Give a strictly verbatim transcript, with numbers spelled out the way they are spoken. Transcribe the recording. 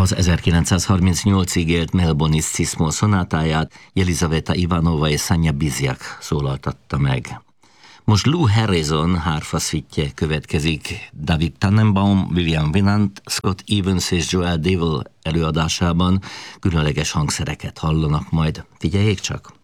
Az ezerkilencszázharmincnyolcig élt Melbourne-i Szismó szonátáját Jelizaveta Ivanova és Sanja Bizjak szólaltatta meg. Most Lou Harrison hárfa szvittje következik David Tannenbaum, William Winant, Scott Evans és Joel Devil előadásában. Különleges hangszereket hallanak majd. Figyeljék csak!